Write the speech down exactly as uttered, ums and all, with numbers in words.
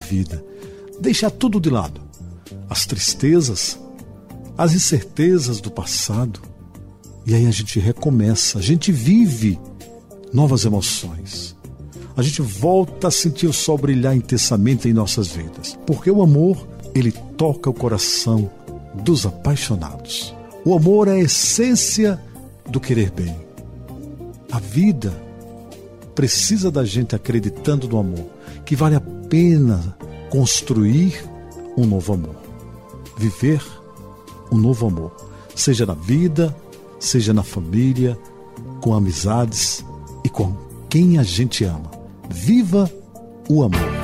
vida, deixar tudo de lado, as tristezas, as incertezas do passado, e aí a gente recomeça, a gente vive novas emoções. A gente volta a sentir o sol brilhar intensamente em nossas vidas, porque o amor, ele toca o coração dos apaixonados. O amor é a essência do querer bem. A vida precisa da gente acreditando no amor, que vale a pena construir um novo amor, viver um novo amor, seja na vida, seja na família, com amizades e com quem a gente ama. Viva o amor!